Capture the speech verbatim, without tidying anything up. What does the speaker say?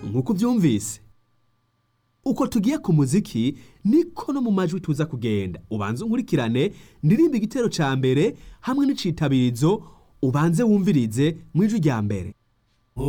nk'uko ubyumvise uko tugiye ku muziki niko no mu majwi tuza kugenda. Ubanze unkurikirane ndirimba igitero ca mbere hamwe n'icitabirizo, ubanze wumvirize mu ijwi rya mbere.